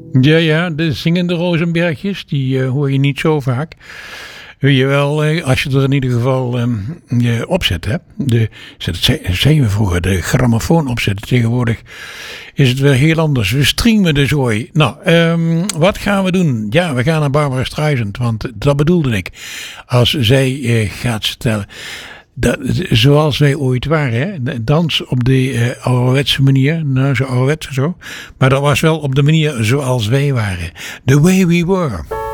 Ja, de zingende Rozenbergjes, die hoor je niet zo vaak. Je wel, als je er in ieder geval opzet, hè. Zeiden we vroeger, de grammofoon opzetten. Tegenwoordig is het weer heel anders. We streamen de zooi. Nou, wat gaan we doen? Ja, we gaan naar Barbara Streisand, want dat bedoelde ik. Als zij gaat stellen... zoals wij ooit waren, hè? Dans op de ouderwetse manier, nou zo ouderwets zo, maar dat was wel op de manier zoals wij waren. The way we were.